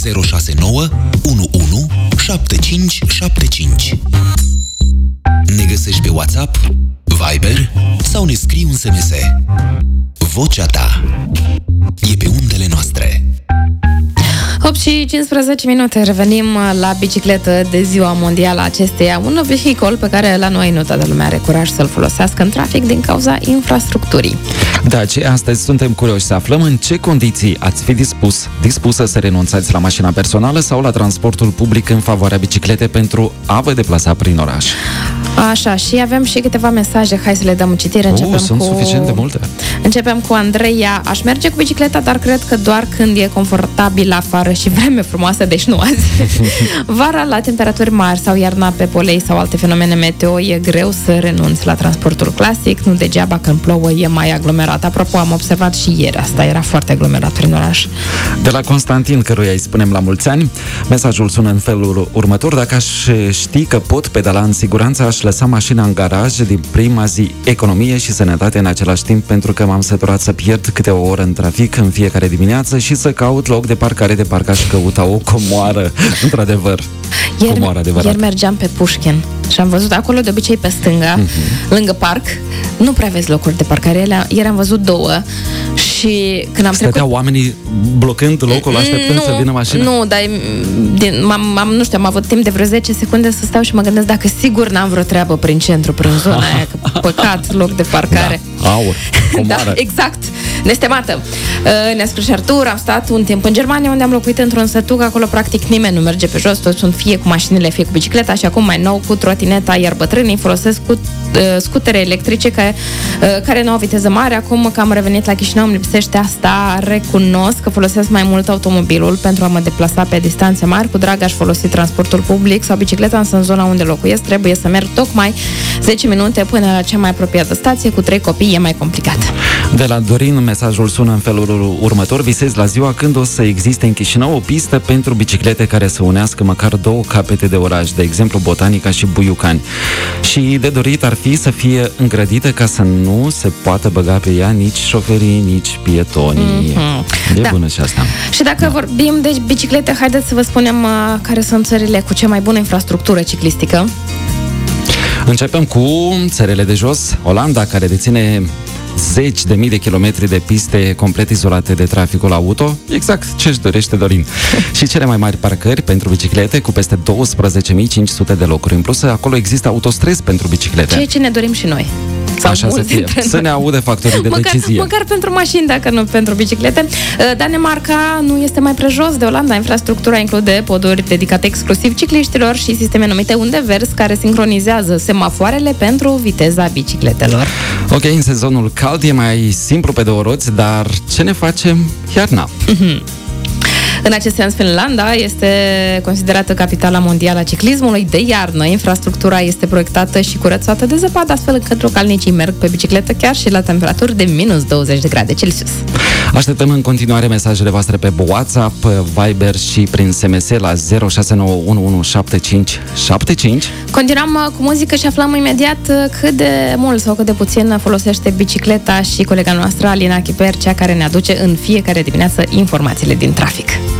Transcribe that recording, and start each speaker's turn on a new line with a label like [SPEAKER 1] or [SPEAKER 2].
[SPEAKER 1] 069 11 7575. Ne găsești pe WhatsApp, Viber sau ne scrii un SMS. Vocea ta e pe undele noastre.
[SPEAKER 2] 8 și 15 minute, revenim la bicicletă de ziua mondială acesteia, un vehicul pe care la noi nu toată lumea are curaj să-l folosească în trafic din cauza infrastructurii.
[SPEAKER 3] Da, ce astăzi suntem curioși să aflăm în ce condiții ați fi dispusă să renunțați la mașina personală sau la transportul public în favoarea bicicletei pentru a vă deplasa prin oraș.
[SPEAKER 2] Așa, și avem și câteva mesaje, hai să le dăm citire.
[SPEAKER 3] Sunt suficient de multe.
[SPEAKER 2] Începem cu Andreea. Aș merge cu bicicleta, dar cred că doar când e confortabil afară și vreme frumoasă, deci nu azi. Vara la temperaturi mari sau iarna pe polei sau alte fenomene meteo e greu să renunți la transportul clasic, nu degeaba când plouă e mai aglomerat. Apropo, am observat și ieri asta, era foarte aglomerat prin oraș.
[SPEAKER 3] De la Constantin, căruia îi spunem la mulți ani, mesajul sună în felul următor: dacă aș ști că pot pedala în siguranță, aș lăsa mașina în garaj din prima zi, economie și sănătate în același timp, pentru că m-am săturat să pierd câte o oră în trafic în fiecare dimineață și să caut loc de parcare, de parcă aș căuta o comoară, într-adevăr.
[SPEAKER 2] Ieri mergeam pe Pușkin și am văzut acolo, de obicei pe stânga, lângă parc, nu prea vezi locuri de parcare. Ieri am văzut două și când am
[SPEAKER 3] trecut... oamenii blocând locul, așteptând să vină mașina?
[SPEAKER 2] Nu, dar am avut timp de vreo 10 secunde să stau și mă gândesc dacă sigur n-am vreo treabă prin centru, prin zona aia, că păcat, loc de parcare.
[SPEAKER 3] Da, aur, comoară.
[SPEAKER 2] Da, exact, nestemată. Ne-a scris și Artur, am stat un timp în Germania, unde am locuit într-un sătuc, acolo practic nimeni nu merge pe jos, toți sunt fie cu mașinile, fie cu bicicleta și acum mai nou cu trotineta, iar bătrânii folosesc cu scutere electrice care nu au viteză mare. Acum că am revenit la Chișinău, îmi lipsește asta, recunosc că folosesc mai mult automobilul pentru a mă deplasa pe distanțe mari. Cu drag aș folosi transportul public sau bicicleta, însă în zona unde locuiesc trebuie să merg tocmai 10 minute până la cea mai apropiată stație. Cu 3 copii e mai complicat.
[SPEAKER 3] De la Dorin, mesajul sună în felul următor: visez la ziua când o să existe în Chișinău o pistă pentru biciclete care să unească măcar două capete de oraș, de exemplu Botanica și Buiucani. Și de dorit ar fi să fie îngrădită ca să nu se poată băga pe ea nici șoferii, nici pietonii. E bună și asta.
[SPEAKER 2] Și dacă vorbim de biciclete, haideți să vă spunem care sunt țările cu cea mai bună infrastructură ciclistică.
[SPEAKER 3] Începem cu țările de jos. Olanda, care deține zeci de mii de kilometri de piste complet izolate de traficul auto, exact ce-și dorește Dorin. Și cele mai mari parcări pentru biciclete, cu peste 12.500 de locuri. În plus, acolo există autostrăzi pentru biciclete.
[SPEAKER 2] Ceea ce ne dorim și noi. Sau
[SPEAKER 3] așa să fie. Să ne audă factorii de decizie.
[SPEAKER 2] Măcar pentru mașini, dacă nu pentru biciclete. Danemarca nu este mai prejos de Olanda. Infrastructura include poduri dedicate exclusiv cicliștilor și sisteme numite unde vers, care sincronizează semafoarele pentru viteza bicicletelor.
[SPEAKER 3] Ok, în sezonul cald e mai simplu pe două roți, dar ce ne facem iarna?
[SPEAKER 2] În acest sens, Finlanda este considerată capitala mondială a ciclismului de iarnă. Infrastructura este proiectată și curățată de zăpadă, astfel încât localnicii merg pe bicicletă chiar și la temperaturi de minus 20 de grade Celsius.
[SPEAKER 3] Așteptăm în continuare mesajele voastre pe WhatsApp, Viber și prin SMS la 0691175575.
[SPEAKER 2] Continuăm cu muzică și aflăm imediat cât de mult sau cât de puțin folosește bicicleta și colega noastră Alina Chiper, cea care ne aduce în fiecare dimineață informațiile din trafic.